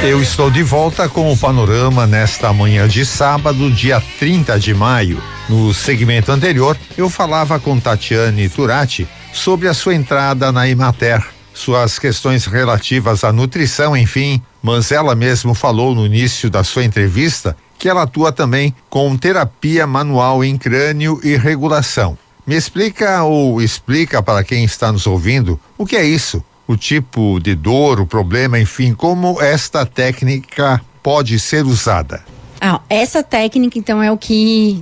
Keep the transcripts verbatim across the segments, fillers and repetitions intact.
Eu estou de volta com o panorama nesta manhã de sábado, dia trinta de maio. No segmento anterior, eu falava com Tatiane Turati sobre a sua entrada na Emater, suas questões relativas à nutrição, enfim, mas ela mesmo falou no início da sua entrevista que ela atua também com terapia manual em crânio e regulação. Me explica ou explica para quem está nos ouvindo o que é isso? O tipo de dor, o problema, enfim, como esta técnica pode ser usada? Ah, essa técnica, então, é o que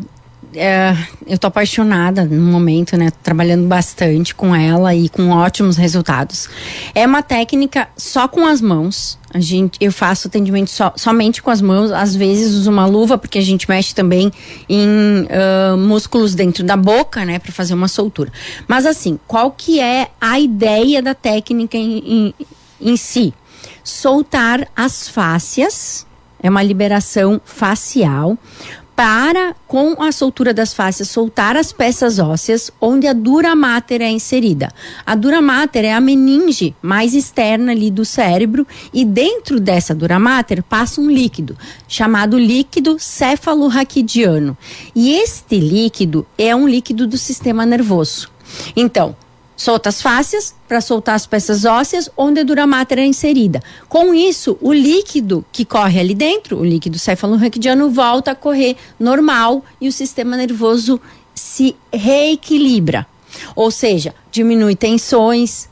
é, eu tô apaixonada no momento, né? Trabalhando bastante com ela e com ótimos resultados. É uma técnica só com as mãos. A gente, eu faço atendimento so, somente com as mãos. Às vezes uso uma luva, porque a gente mexe também em uh, músculos dentro da boca, né? Para fazer uma soltura. Mas assim, qual que é a ideia da técnica em, em, em si? Soltar as fáscias, é uma liberação facial, para, com a soltura das fáscias, soltar as peças ósseas onde a dura mater é inserida. A dura mater é a meninge mais externa ali do cérebro, e dentro dessa dura mater passa um líquido chamado líquido cefalorraquidiano. E este líquido é um líquido do sistema nervoso. Então, solta as fáscias para soltar as peças ósseas onde a dura mater é inserida. Com isso, o líquido que corre ali dentro, o líquido cefalorraquidiano, volta a correr normal e o sistema nervoso se reequilibra. Ou seja, diminui tensões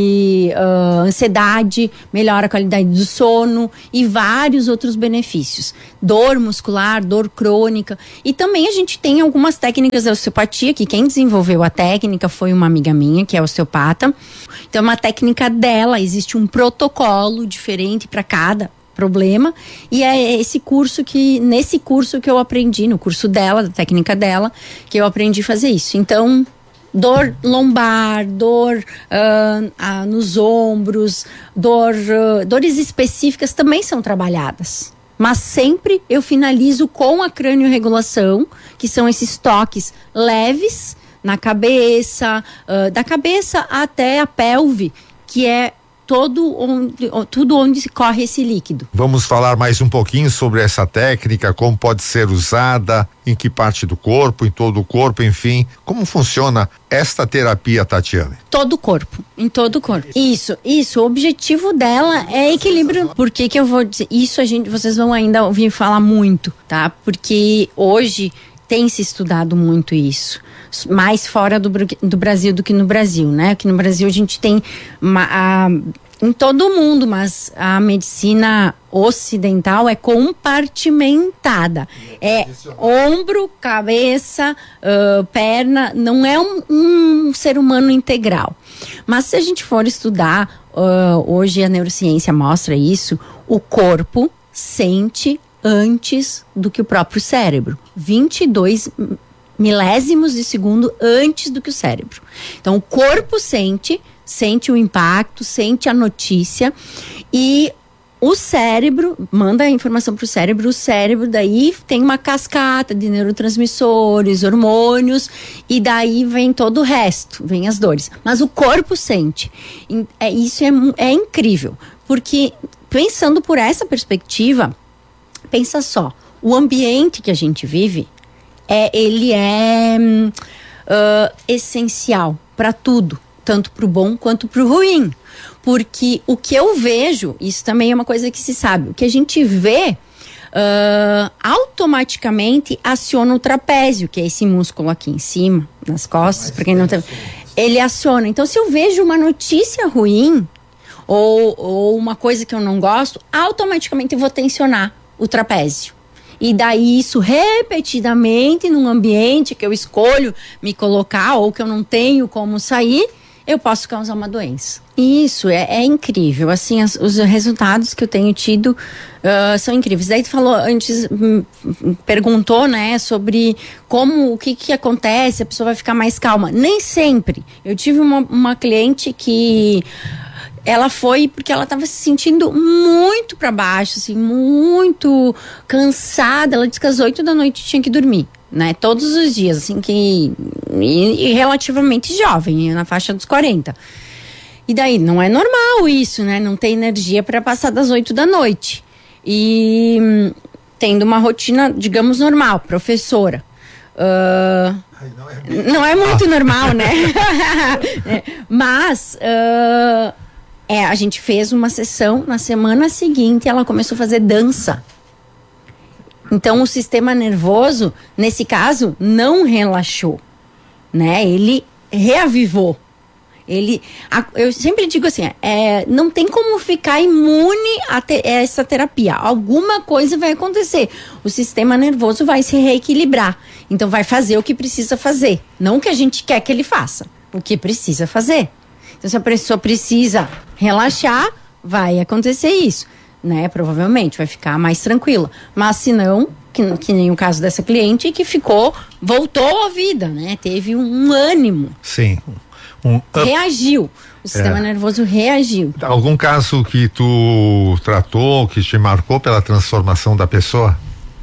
e uh, ansiedade, melhora a qualidade do sono e vários outros benefícios. Dor muscular, dor crônica. E também a gente tem algumas técnicas da osteopatia, que quem desenvolveu a técnica foi uma amiga minha, que é osteopata. Então, uma técnica dela, existe um protocolo diferente para cada problema, e é esse curso que, nesse curso que eu aprendi, no curso dela, da técnica dela, que eu aprendi a fazer isso. Então, dor lombar, dor uh, uh, nos ombros, dor, uh, dores específicas também são trabalhadas. Mas sempre eu finalizo com a crânio-regulação, que são esses toques leves na cabeça, uh, da cabeça até a pelve, que é todo onde, tudo onde corre esse líquido. Vamos falar mais um pouquinho sobre essa técnica, como pode ser usada, em que parte do corpo, em todo o corpo, enfim, como funciona esta terapia, Tatiane? Todo o corpo, em todo o corpo. Isso, isso, o objetivo dela é equilíbrio. Por que que eu vou dizer? Isso a gente, vocês vão ainda ouvir falar muito, tá? Porque hoje tem se estudado muito isso. Mais fora do, do Brasil do que no Brasil, né? Aqui no Brasil a gente tem uma, a, em todo o mundo, mas a medicina ocidental é compartimentada. É ombro, cabeça, uh, perna, não é um, um ser humano integral. Mas se a gente for estudar, uh, hoje a neurociência mostra isso, o corpo sente antes do que o próprio cérebro. vinte e dois milésimos de segundo antes do que o cérebro. Então, o corpo sente, sente o impacto, sente a notícia, e o cérebro manda a informação para o cérebro. O cérebro daí tem uma cascata de neurotransmissores, hormônios, e daí vem todo o resto, vem as dores. Mas o corpo sente. É, isso é, é incrível, porque pensando por essa perspectiva, pensa só, o ambiente que a gente vive, É, ele é uh, essencial para tudo, tanto para o bom quanto para o ruim. Porque o que eu vejo, isso também é uma coisa que se sabe, o que a gente vê uh, automaticamente aciona o trapézio, que é esse músculo aqui em cima, nas costas, para quem não tem, ele aciona. Então, se eu vejo uma notícia ruim ou, ou uma coisa que eu não gosto, automaticamente eu vou tensionar o trapézio. E daí isso repetidamente num ambiente que eu escolho me colocar ou que eu não tenho como sair, eu posso causar uma doença. Isso é, é incrível, assim, as, os resultados que eu tenho tido uh, são incríveis. Daí tu falou antes, hum, perguntou, né, sobre como, o que que acontece, a pessoa vai ficar mais calma. Nem sempre. Eu tive uma, uma cliente que ela foi porque ela estava se sentindo muito para baixo, assim, muito cansada. Ela disse que às oito da noite tinha que dormir, né? Todos os dias, assim, que... E, e relativamente jovem, na faixa dos quarenta. E daí, não é normal isso, né? Não tem energia para passar das oito da noite. e hum, tendo uma rotina, digamos, normal, professora. Uh, Ai, não, é não é muito ah. normal, né? Mas uh, é, a gente fez uma sessão, na semana seguinte ela começou a fazer dança. Então o sistema nervoso, nesse caso, não relaxou, né? Ele reavivou. Ele, a, eu sempre digo assim, é, não tem como ficar imune a, te, a essa terapia. Alguma coisa vai acontecer. O sistema nervoso vai se reequilibrar. Então vai fazer o que precisa fazer. Não o que a gente quer que ele faça. O que precisa fazer. Então se a pessoa precisa relaxar, vai acontecer isso, né? Provavelmente vai ficar mais tranquila. Mas se não, que, que nem o caso dessa cliente que ficou, voltou à vida, né? Teve um, um ânimo. Sim. Um, uh, reagiu, o sistema é. nervoso reagiu. Algum caso que tu tratou, que te marcou pela transformação da pessoa?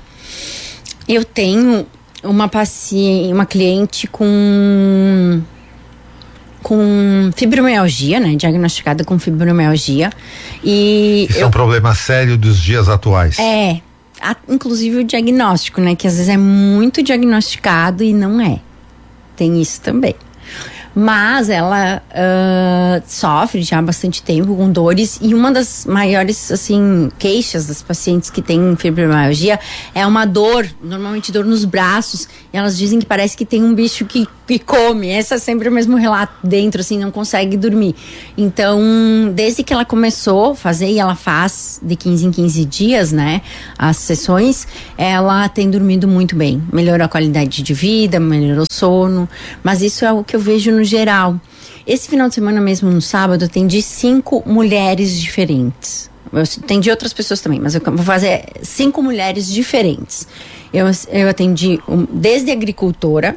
Eu tenho uma paciente, uma cliente com com fibromialgia, né, diagnosticada com fibromialgia, e isso eu, é um problema sério dos dias atuais. É, a, inclusive o diagnóstico, né, que às vezes é muito diagnosticado e não é. Tem isso também. Mas ela uh, sofre já há bastante tempo com dores, e uma das maiores, assim, queixas das pacientes que têm fibromialgia é uma dor, normalmente dor nos braços, e elas dizem que parece que tem um bicho que, que come. Esse é sempre o mesmo relato dentro, assim, não consegue dormir. Então, desde que ela começou a fazer, e ela faz de quinze em quinze dias, né, as sessões, ela tem dormido muito bem, melhorou a qualidade de vida, melhorou o sono, mas isso é o que eu vejo no geral. Esse final de semana mesmo, no sábado, eu atendi cinco mulheres diferentes. Eu atendi outras pessoas também, mas eu vou fazer cinco mulheres diferentes. Eu, eu atendi um, desde agricultora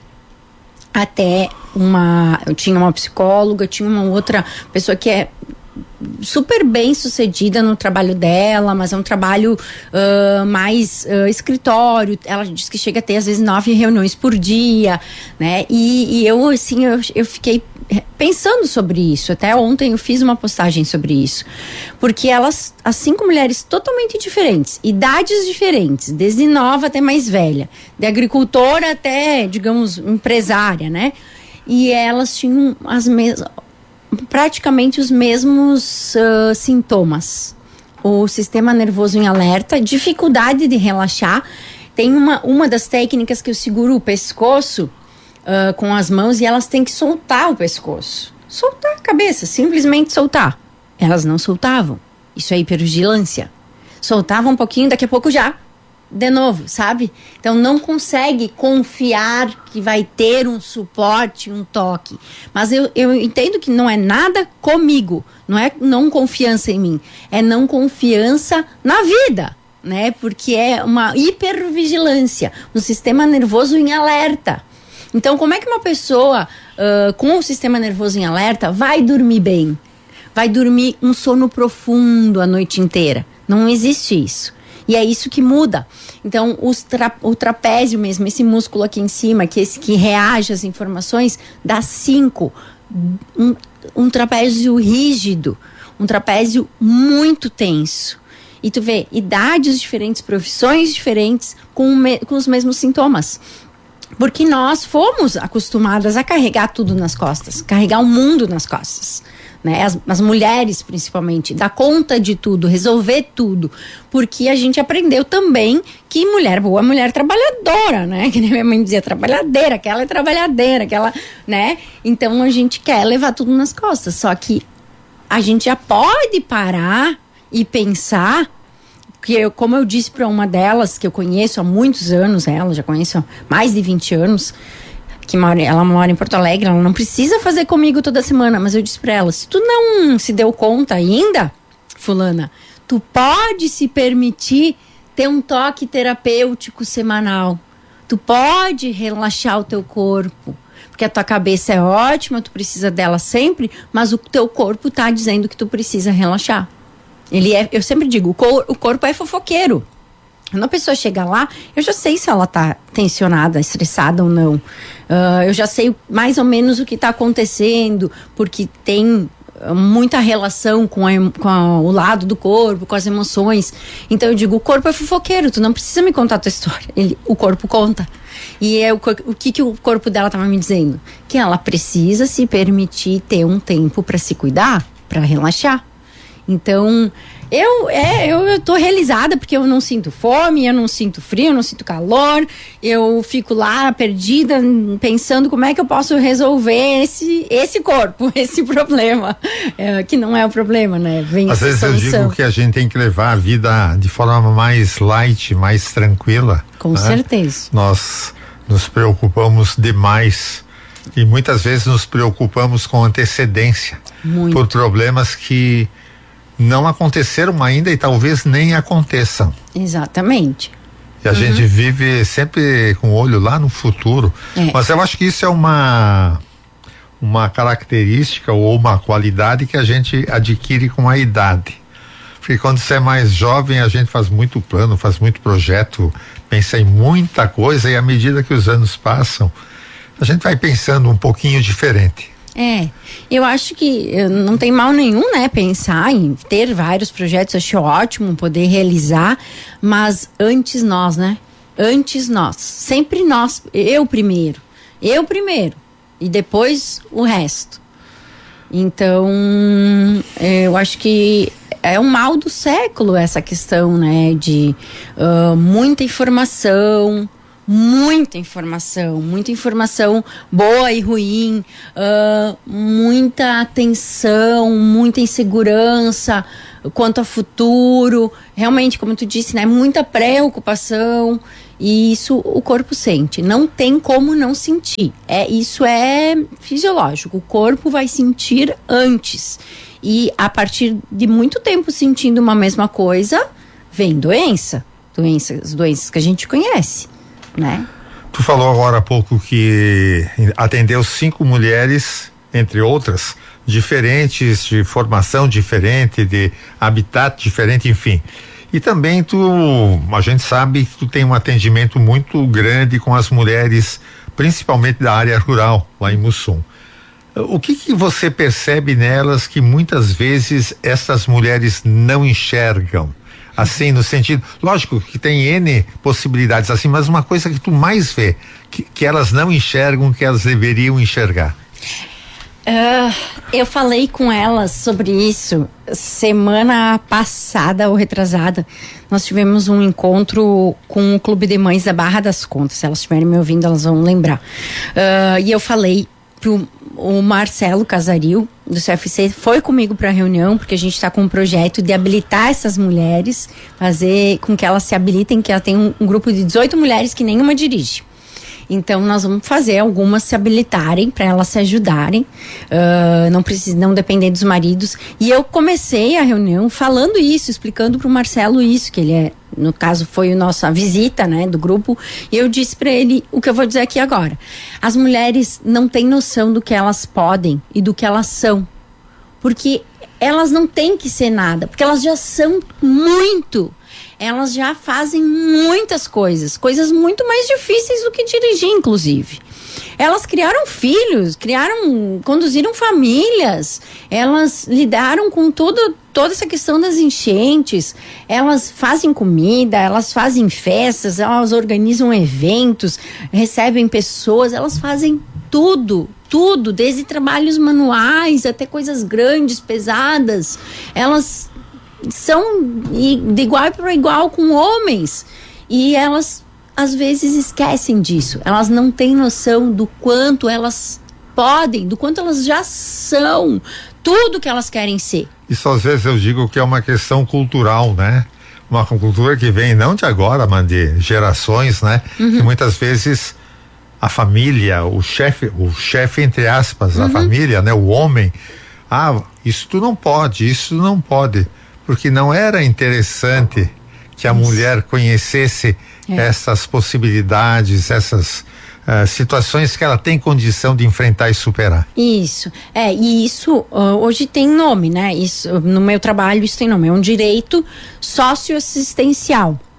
até uma... Eu tinha uma psicóloga, tinha uma outra pessoa que é super bem sucedida no trabalho dela, mas é um trabalho uh, mais uh, escritório. Ela diz que chega a ter às vezes nove reuniões por dia, né? E, e eu assim, eu, eu fiquei pensando sobre isso. Até ontem eu fiz uma postagem sobre isso, porque elas, as cinco mulheres totalmente diferentes, idades diferentes, desde nova até mais velha, de agricultora até, digamos, empresária, né? E elas tinham as mesmas, praticamente os mesmos uh, sintomas. O sistema nervoso em alerta, dificuldade de relaxar. Tem uma, uma das técnicas que eu seguro o pescoço uh, com as mãos, e elas têm que soltar o pescoço. Soltar a cabeça, simplesmente soltar. Elas não soltavam. Isso é hipervigilância. Soltavam um pouquinho, daqui a pouco já. De novo, sabe? Então não consegue confiar que vai ter um suporte, um toque. Mas eu, eu entendo que não é nada comigo, não é não confiança em mim, é não confiança na vida, né? Porque é uma hipervigilância, um sistema nervoso em alerta. Então como é que uma pessoa uh, com o sistema nervoso em alerta vai dormir bem? Vai dormir um sono profundo a noite inteira? Não existe isso. E é isso que muda. Então, os tra- o trapézio mesmo, esse músculo aqui em cima, que esse que reage às informações, dá cinco. Um, um trapézio rígido, um trapézio muito tenso. E tu vê, idades diferentes, profissões diferentes, com, me- com os mesmos sintomas. Porque nós fomos acostumadas a carregar tudo nas costas, carregar o mundo nas costas. Né? As, as mulheres, principalmente, dar conta de tudo, resolver tudo, porque a gente aprendeu também que mulher boa é mulher trabalhadora, né? Que nem minha mãe dizia, trabalhadeira, aquela é trabalhadeira, aquela, né? Então a gente quer levar tudo nas costas, só que a gente já pode parar e pensar, que eu, como eu disse para uma delas, que eu conheço há muitos anos, ela já conheço há mais de vinte anos, que mora, ela mora em Porto Alegre, ela não precisa fazer comigo toda semana, mas eu disse pra ela, se tu não se deu conta ainda, fulana, tu pode se permitir ter um toque terapêutico semanal, tu pode relaxar o teu corpo, porque a tua cabeça é ótima, tu precisa dela sempre, mas o teu corpo tá dizendo que tu precisa relaxar. Ele é, eu sempre digo, o, cor, o corpo é fofoqueiro. Quando a pessoa chega lá, eu já sei se ela tá tensionada, estressada ou não. Uh, eu já sei mais ou menos o que tá acontecendo, porque tem uh, muita relação com, a, com a, o lado do corpo, com as emoções. Então eu digo, o corpo é fofoqueiro, tu não precisa me contar a tua história. Ele, o corpo conta. E é o, o que, que o corpo dela estava me dizendo? Que ela precisa se permitir ter um tempo para se cuidar, para relaxar. Então, eu, é, eu, eu tô realizada porque eu não sinto fome, eu não sinto frio, eu não sinto calor, eu fico lá perdida pensando como é que eu posso resolver esse, esse corpo, esse problema, é, que não é o problema, né? Vem Às vezes solução. Eu digo que a gente tem que levar a vida de forma mais light, mais tranquila. Com né? certeza. Nós nos preocupamos demais e muitas vezes nos preocupamos com antecedência. Muito. Por problemas que não aconteceram ainda e talvez nem aconteçam. Exatamente. E a uhum. gente vive sempre com o olho lá no futuro. É. Mas eu acho que isso é uma uma característica ou uma qualidade que a gente adquire com a idade. Porque quando você é mais jovem, a gente faz muito plano, faz muito projeto, pensa em muita coisa, e à medida que os anos passam, a gente vai pensando um pouquinho diferente. É, eu acho que não tem mal nenhum, né, pensar em ter vários projetos, acho ótimo poder realizar, mas antes nós, né, antes nós, sempre nós, eu primeiro, eu primeiro, e depois o resto. Então, eu acho que é um mal do século essa questão, né, de uh, muita informação, Muita informação, muita informação boa e ruim, uh, muita atenção, muita insegurança quanto ao futuro, realmente, como tu disse, né, muita preocupação, e isso o corpo sente, não tem como não sentir, é, isso é fisiológico, o corpo vai sentir antes, e a partir de muito tempo sentindo uma mesma coisa, vem doença, doenças, doenças que a gente conhece. Né? Tu falou agora há pouco que atendeu cinco mulheres, entre outras, diferentes, de formação diferente, de habitat diferente, enfim. E também tu, a gente sabe que tu tem um atendimento muito grande com as mulheres, principalmente da área rural, lá em Mussum. O que que você percebe nelas que muitas vezes essas mulheres não enxergam? Assim, no sentido, lógico que tem N possibilidades assim, mas uma coisa que tu mais vê, que, que elas não enxergam, que elas deveriam enxergar. Uh, eu falei com elas sobre isso semana passada ou retrasada. Nós tivemos um encontro com o Clube de Mães da Barra das Contas. Se elas estiverem me ouvindo, elas vão lembrar. Uh, e eu falei pro o Marcelo Casaril, do C F C, foi comigo para a reunião, porque a gente está com um projeto de habilitar essas mulheres, fazer com que elas se habilitem, que ela tem um, um grupo de dezoito mulheres que nenhuma dirige. Então nós vamos fazer algumas se habilitarem para elas se ajudarem, uh, não precisa, não depender dos maridos. E eu comecei a reunião falando isso, explicando para o Marcelo isso, que ele é, no caso foi a nossa visita, né, do grupo, e eu disse para ele o que eu vou dizer aqui agora. As mulheres não têm noção do que elas podem e do que elas são, porque elas não têm que ser nada, porque elas já são muito. Elas já fazem muitas coisas, coisas muito mais difíceis do que dirigir, inclusive. Elas criaram filhos, criaram, conduziram famílias, elas lidaram com tudo, toda essa questão das enchentes, elas fazem comida, elas fazem festas, elas organizam eventos, recebem pessoas, elas fazem tudo, tudo, desde trabalhos manuais até coisas grandes, pesadas. Elas são de igual para igual com homens, e elas às vezes esquecem disso, elas não têm noção do quanto elas podem, do quanto elas já são tudo que elas querem ser. Isso às vezes eu digo que é uma questão cultural, né? Uma cultura que vem não de agora, mas de gerações, né? Uhum. Que muitas vezes a família, o chefe, o chefe entre aspas, uhum. a família, né? O homem, ah, isso tu não pode, isso não pode. Porque não era interessante que a Isso. mulher conhecesse é. essas possibilidades, essas uh, situações que ela tem condição de enfrentar e superar. Isso, é, e isso uh, hoje tem nome, né? Isso, no meu trabalho isso tem nome, é um direito socioassistencial.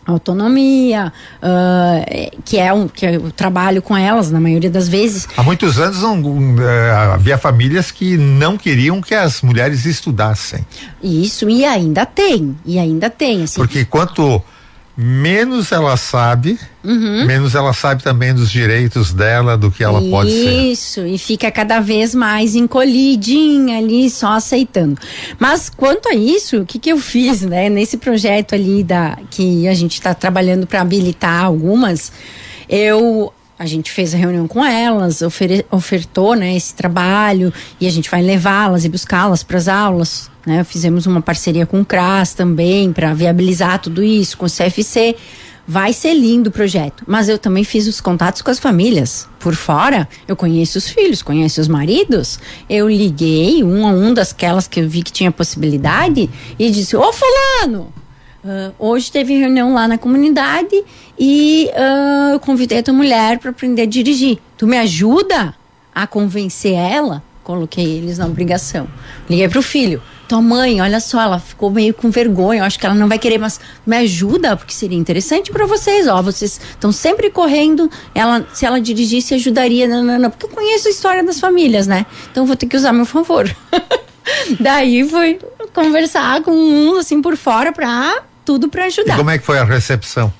autonomia, uh, que, é um, que eu trabalho com elas na maioria das vezes. Há muitos anos não, uh, havia famílias que não queriam que as mulheres estudassem. Isso, e ainda tem, e ainda tem. Assim. Porque quanto menos ela sabe, uhum. menos ela sabe também dos direitos dela, do que ela Isso, pode ser. Isso, e fica cada vez mais encolhidinha ali, só aceitando. Mas quanto a isso, o que que eu fiz, né? Nesse projeto ali da, que a gente está trabalhando para habilitar algumas, eu... A gente fez a reunião com elas, ofere, ofertou, né, esse trabalho, e a gente vai levá-las e buscá-las para as aulas, né? Fizemos uma parceria com o CRAS também para viabilizar tudo isso, com o C F C. Vai ser lindo o projeto, mas eu também fiz os contatos com as famílias. Por fora, eu conheço os filhos, conheço os maridos. Eu liguei um a um dasquelas que eu vi que tinha possibilidade e disse: ô fulano, Uh, hoje teve reunião lá na comunidade e uh, eu convidei a tua mulher para aprender a dirigir. Tu me ajuda a convencer ela? Coloquei eles na obrigação. Liguei pro filho: tua mãe, olha só, ela ficou meio com vergonha, eu acho que ela não vai querer, mas me ajuda, porque seria interessante para vocês, ó, vocês estão sempre correndo, ela, se ela dirigisse ajudaria, não, não, não, porque eu conheço a história das famílias, né? Então vou ter que usar a meu favor. Daí fui conversar com um assim por fora pra tudo pra ajudar. E como é que foi a recepção?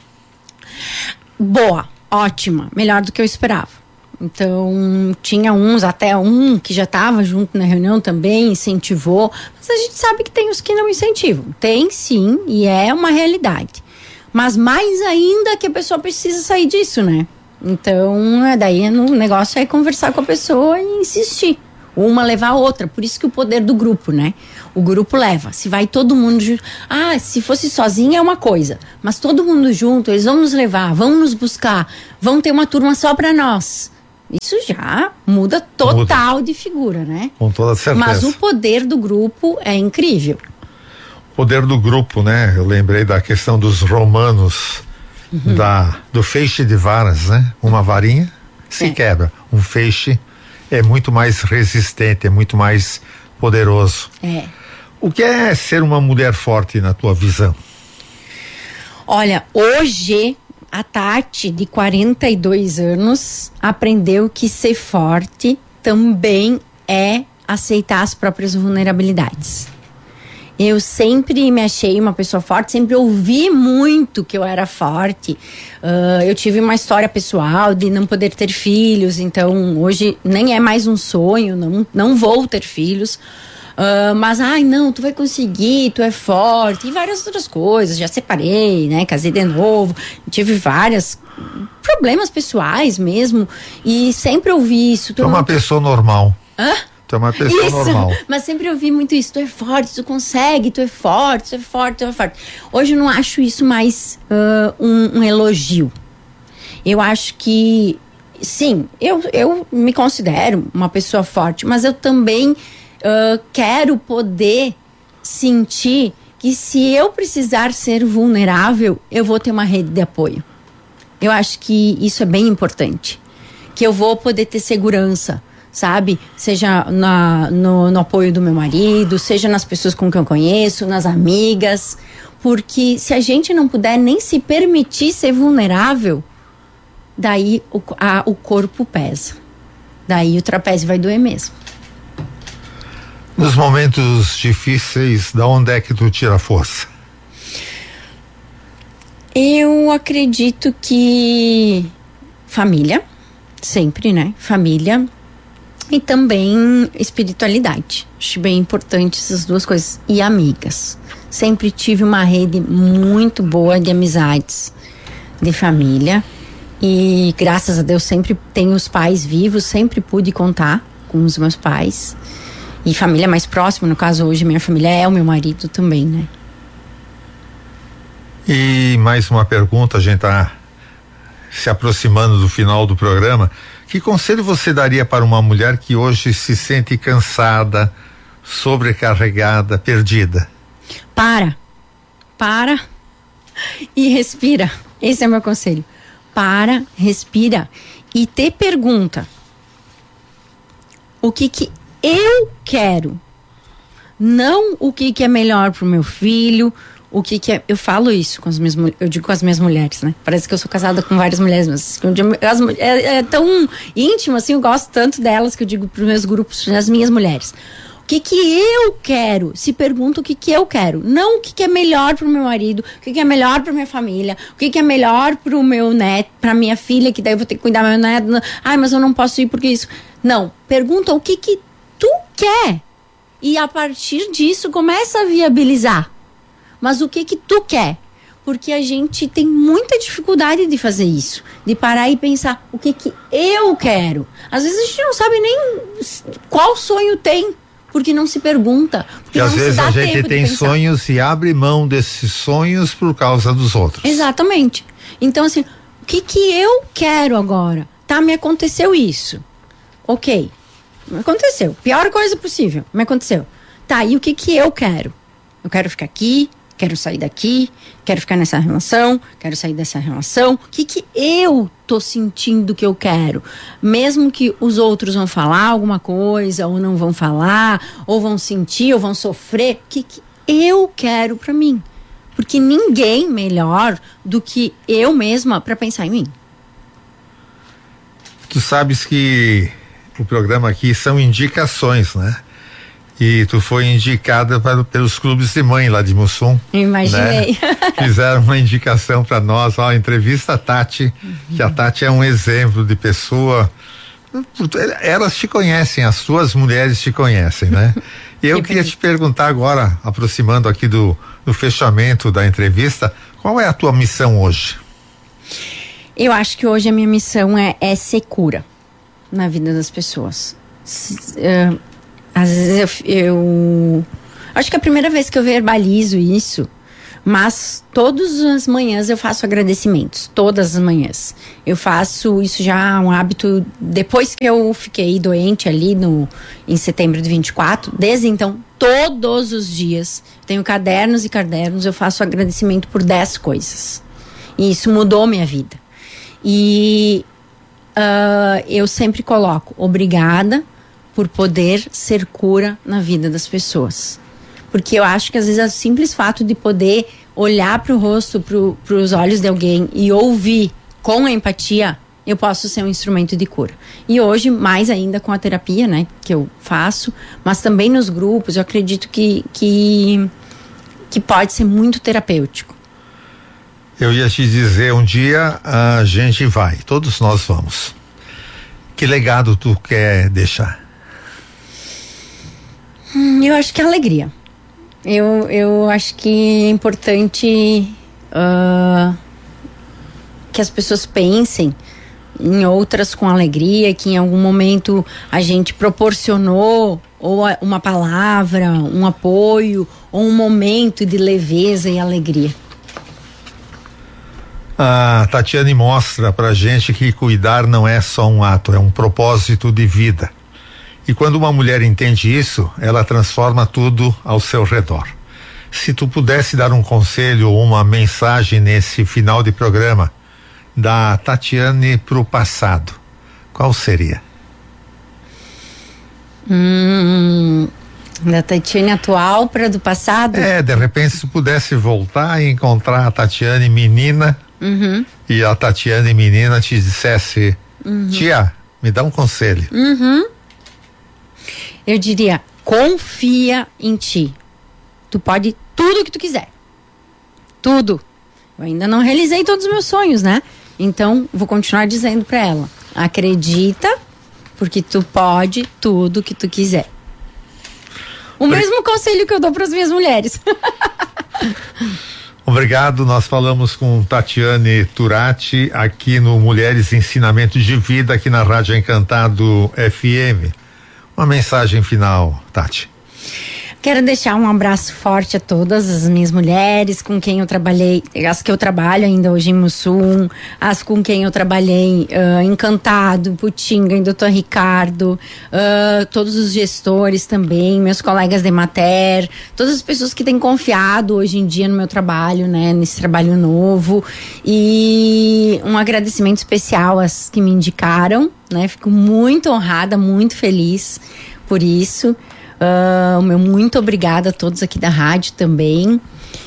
Boa, ótima, melhor do que eu esperava. Então, tinha uns, até um que já estava junto na reunião também, incentivou, mas a gente sabe que tem os que não incentivam. Tem sim, e é uma realidade. Mas mais ainda que a pessoa precisa sair disso, né? Então, daí o negócio é conversar com a pessoa e insistir. Uma levar a outra, por isso que o poder do grupo, né? O grupo leva, se vai todo mundo junto. Ah, se fosse sozinha é uma coisa, mas todo mundo junto, eles vão nos levar, vão nos buscar, vão ter uma turma só para nós. Isso já muda total muda. De figura, né? Com toda certeza. Mas o poder do grupo é incrível. O poder do grupo, né? Eu lembrei da questão dos romanos, uhum. da, do feixe de varas, né? Uma varinha se é. quebra, um feixe é muito mais resistente, é muito mais poderoso. É. O que é ser uma mulher forte na tua visão? Olha, hoje a Tati, de quarenta e dois anos, aprendeu que ser forte também é aceitar as próprias vulnerabilidades. Eu sempre me achei uma pessoa forte, sempre ouvi muito que eu era forte. Uh, eu tive uma história pessoal de não poder ter filhos, então hoje nem é mais um sonho, não, não vou ter filhos. Uh, mas, ai, não, tu vai conseguir, tu é forte, e várias outras coisas. Já separei, né, casei de novo, tive vários problemas pessoais mesmo, e sempre ouvi isso. Tu é uma pessoa normal. Hã? Tu é uma pessoa isso, normal. Mas sempre ouvi muito isso, tu é forte, tu consegue, tu é forte, tu é forte, tu é forte. Hoje eu não acho isso mais uh, um, um elogio. Eu acho que, sim, eu, eu me considero uma pessoa forte, mas eu também uh, quero poder sentir que se eu precisar ser vulnerável, eu vou ter uma rede de apoio. Eu acho que isso é bem importante. Que eu vou poder ter segurança, sabe? Seja na, no, no apoio do meu marido, seja nas pessoas com quem eu conheço, nas amigas. Porque se a gente não puder nem se permitir ser vulnerável, daí o, a, o corpo pesa. Daí o trapézio vai doer mesmo. Nos momentos difíceis, da onde é que tu tira força? Eu acredito que família, sempre, né? Família. E também espiritualidade. Acho bem importante essas duas coisas. E amigas. Sempre tive uma rede muito boa de amizades, de família. E graças a Deus sempre tenho os pais vivos, sempre pude contar com os meus pais. E família mais próxima, no caso hoje minha família é o meu marido também, né? E mais uma pergunta, a gente tá se aproximando do final do programa. Que conselho você daria para uma mulher que hoje se sente cansada, sobrecarregada, perdida? Para. Para e respira. Esse é o meu conselho. Para, respira e te pergunta: o que que eu quero? Não o que que é melhor pro meu filho, o que que é... Eu falo isso com as minhas mulheres, eu digo com as minhas mulheres, né? Parece que eu sou casada com várias mulheres, mas as, é, é tão íntimo, assim, eu gosto tanto delas que eu digo pros meus grupos, as minhas mulheres. O que que eu quero? Se pergunta o que que eu quero. Não o que que é melhor pro meu marido, o que que é melhor pra minha família, o que que é melhor pro meu neto, pra minha filha, que daí eu vou ter que cuidar do meu neto. Ai, mas eu não posso ir porque isso... Não, pergunta o que que tu quer. E a partir disso, começa a viabilizar. Mas o que que tu quer? Porque a gente tem muita dificuldade de fazer isso. De parar e pensar, o que que eu quero? Às vezes a gente não sabe nem qual sonho tem, porque não se pergunta. Porque e não às vezes a gente tem sonhos e abre mão desses sonhos por causa dos outros. Exatamente. Então assim, o que que eu quero agora? Tá, me aconteceu isso. Ok, me aconteceu. Pior coisa possível, me aconteceu. Tá, e o que que eu quero? Eu quero ficar aqui, quero sair daqui, quero ficar nessa relação, quero sair dessa relação. O que que eu tô sentindo que eu quero? Mesmo que os outros vão falar alguma coisa, ou não vão falar, ou vão sentir, ou vão sofrer. O que que eu quero pra mim? Porque ninguém melhor do que eu mesma pra pensar em mim. Tu sabes que o programa aqui são indicações, né? E tu foi indicada para, pelos clubes de mãe lá de Mussum. Imaginei. Né? Fizeram uma indicação para nós, ó, entrevista a Tati, uhum. que a Tati é um exemplo de pessoa. Elas te conhecem, as suas mulheres te conhecem, né? E eu que queria te perguntar agora, aproximando aqui do, do fechamento da entrevista, qual é a tua missão hoje? Eu acho que hoje a minha missão é, é ser cura na vida das pessoas. Uh, Às vezes eu, eu acho que é a primeira vez que eu verbalizo isso, mas todas as manhãs eu faço agradecimentos, todas as manhãs. Eu faço isso já um hábito depois que eu fiquei doente ali no, em setembro de vinte e quatro. Desde então, todos os dias, tenho cadernos e cadernos, eu faço agradecimento por dez coisas. E isso mudou minha vida. E uh, eu sempre coloco obrigada por poder ser cura na vida das pessoas. Porque eu acho que às vezes é o simples fato de poder olhar para o rosto, para os olhos de alguém e ouvir com empatia, eu posso ser um instrumento de cura. E hoje, mais ainda com a terapia, né, que eu faço, mas também nos grupos, eu acredito que, que, que pode ser muito terapêutico. Eu ia te dizer, um dia a gente vai, todos nós vamos. Que legado tu quer deixar? Hum, eu acho que é alegria. Eu, eu acho que é importante uh, que as pessoas pensem em outras com alegria, que em algum momento a gente proporcionou ou uma palavra, um apoio, ou um momento de leveza e alegria. A Tatiane mostra pra gente que cuidar não é só um ato, é um propósito de vida. E quando uma mulher entende isso, ela transforma tudo ao seu redor. Se tu pudesse dar um conselho ou uma mensagem nesse final de programa da Tatiane pro passado, qual seria? Hum, da Tatiane atual para do passado? É, de repente se tu pudesse voltar e encontrar a Tatiane menina, uhum. e a Tatiane menina te dissesse, uhum. tia, me dá um conselho. Uhum. Eu diria, confia em ti. Tu pode tudo que tu quiser. Tudo. Eu ainda não realizei todos os meus sonhos, né? Então, vou continuar dizendo pra ela. Acredita, porque tu pode tudo que tu quiser. O Obrig... mesmo conselho que eu dou pras minhas mulheres. Obrigado, nós falamos com Tatiane Turati aqui no Mulheres Ensinamentos de Vida, aqui na Rádio Encantado F M. Uma mensagem final, Tati. Quero deixar um abraço forte a todas as minhas mulheres com quem eu trabalhei, as que eu trabalho ainda hoje em Mussum, as com quem eu trabalhei uh, Encantado, em Putinga, em doutor Ricardo, uh, todos os gestores também, meus colegas de Mater, todas as pessoas que têm confiado hoje em dia no meu trabalho, né, nesse trabalho novo, e um agradecimento especial às que me indicaram, né, fico muito honrada, muito feliz por isso. Uh, meu muito obrigada a todos aqui da rádio também.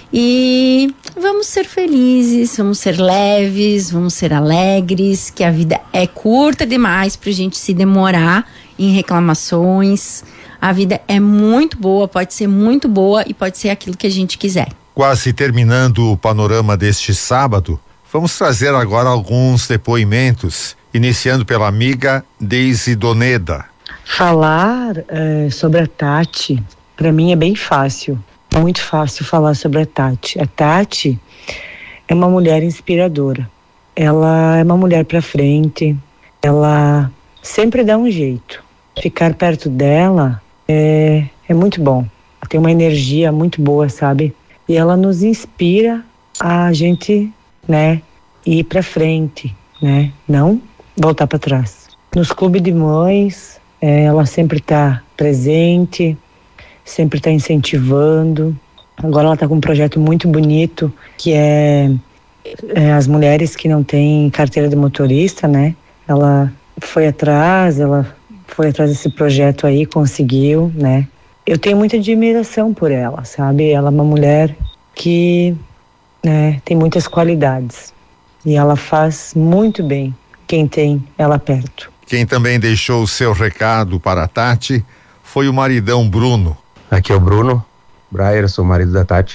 E vamos ser felizes, vamos ser leves, vamos ser alegres, que a vida é curta demais pra gente se demorar em reclamações. A vida é muito boa, pode ser muito boa e pode ser aquilo que a gente quiser. Quase terminando o panorama deste sábado, vamos trazer agora alguns depoimentos, iniciando pela amiga Deise Doneda. Falar é, sobre a Tati, para mim é bem fácil. Muito fácil falar sobre a Tati. A Tati é uma mulher inspiradora. Ela é uma mulher pra frente. Ela sempre dá um jeito. Ficar perto dela é, é muito bom. Ela tem uma energia muito boa, sabe? E ela nos inspira a gente, né, ir pra frente, né? Não voltar para trás. Nos clubes de mães, é, ela sempre tá presente, sempre está incentivando. Agora ela está com um projeto muito bonito, que é, é as mulheres que não têm carteira de motorista, né? Ela foi atrás, ela foi atrás desse projeto aí, conseguiu, né? Eu tenho muita admiração por ela, sabe? Ela é uma mulher que, né, tem muitas qualidades. E ela faz muito bem quem tem ela perto. Quem também deixou o seu recado para a Tati foi o maridão Bruno. Aqui é o Bruno Breyer, sou o marido da Tati.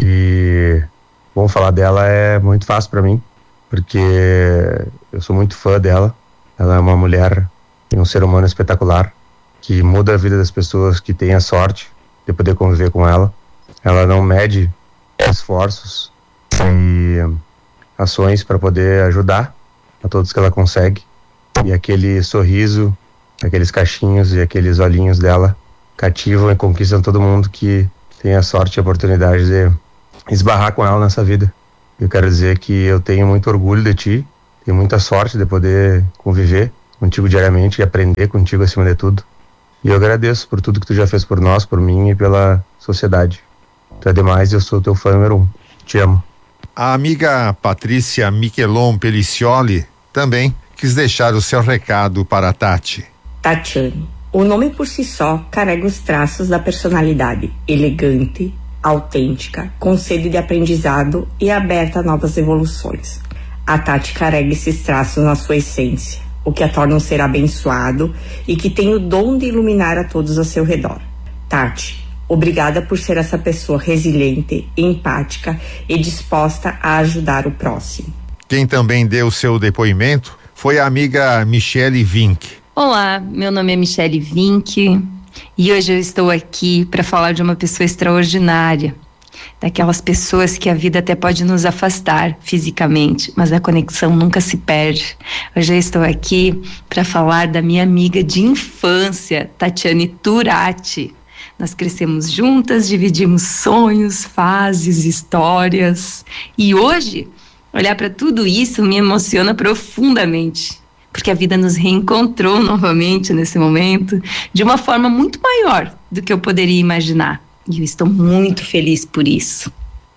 E bom, falar dela é muito fácil pra mim, porque eu sou muito fã dela. Ela é uma mulher e um ser humano espetacular, que muda a vida das pessoas que têm a sorte de poder conviver com ela. Ela não mede esforços e ações para poder ajudar a todos que ela consegue. E aquele sorriso, aqueles cachinhos e aqueles olhinhos dela cativam e conquistam todo mundo que tem a sorte e a oportunidade de esbarrar com ela nessa vida. Eu quero dizer que eu tenho muito orgulho de ti, tenho muita sorte de poder conviver contigo diariamente e aprender contigo acima de tudo. E eu agradeço por tudo que tu já fez por nós, por mim e pela sociedade. Tu é demais e eu sou teu fã número um. Te amo. A amiga Patrícia Michelon Pelicioli também quis deixar o seu recado para a Tati. Tatiane. O nome por si só carrega os traços da personalidade elegante, autêntica, com sede de aprendizado e aberta a novas evoluções. A Tati carrega esses traços na sua essência, o que a torna um ser abençoado e que tem o dom de iluminar a todos ao seu redor. Tati, obrigada por ser essa pessoa resiliente, empática e disposta a ajudar o próximo. Quem também deu seu depoimento foi a amiga Michele Vink. Olá, meu nome é Michele Vink e hoje eu estou aqui para falar de uma pessoa extraordinária, daquelas pessoas que a vida até pode nos afastar fisicamente, mas a conexão nunca se perde. Hoje eu estou aqui para falar da minha amiga de infância, Tatiane Turati. Nós crescemos juntas, dividimos sonhos, fases, histórias e hoje olhar para tudo isso me emociona profundamente. Porque a vida nos reencontrou novamente nesse momento, de uma forma muito maior do que eu poderia imaginar. E eu estou muito feliz por isso.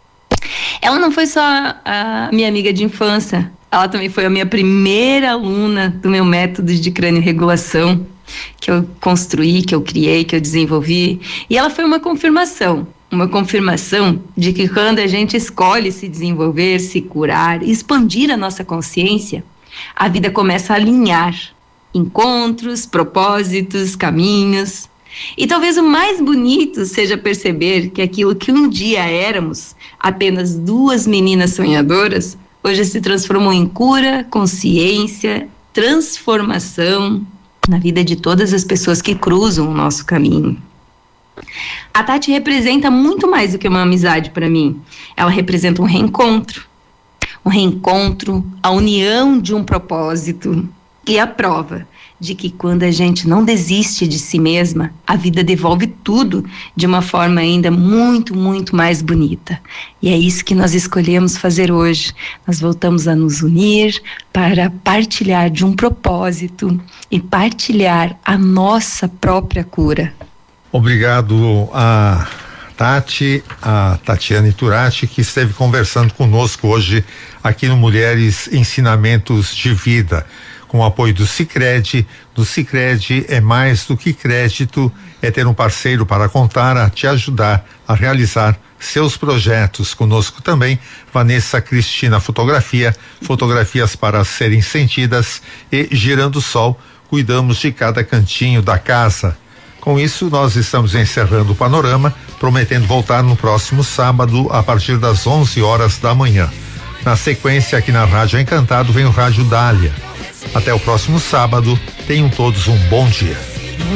Ela não foi só a minha amiga de infância, ela também foi a minha primeira aluna do meu método de crânio-regulação, que eu construí, que eu criei, que eu desenvolvi. E ela foi uma confirmação, uma confirmação de que quando a gente escolhe se desenvolver, se curar, expandir a nossa consciência, a vida começa a alinhar encontros, propósitos, caminhos. E talvez o mais bonito seja perceber que aquilo que um dia éramos, apenas duas meninas sonhadoras, hoje se transformou em cura, consciência, transformação na vida de todas as pessoas que cruzam o nosso caminho. A Tati representa muito mais do que uma amizade para mim. Ela representa um reencontro. Um reencontro, a união de um propósito e a prova de que quando a gente não desiste de si mesma, a vida devolve tudo de uma forma ainda muito, muito mais bonita. E é isso que nós escolhemos fazer hoje. Nós voltamos a nos unir para partilhar de um propósito e partilhar a nossa própria cura. Obrigado a Tati, a Tatiane Turati, que esteve conversando conosco hoje aqui no Mulheres Ensinamentos de Vida. com o apoio do Sicredi. Do Sicredi é mais do que crédito, é ter um parceiro para contar, a te ajudar a realizar seus projetos. Conosco também Vanessa Cristina Fotografia, fotografias para serem sentidas, e Girando Sol, cuidamos de cada cantinho da casa. Com isso, nós estamos encerrando o Panorama, prometendo voltar no próximo sábado a partir das onze horas da manhã. Na sequência, aqui na Rádio Encantado, vem o Rádio Dália. Até o próximo sábado, tenham todos um bom dia.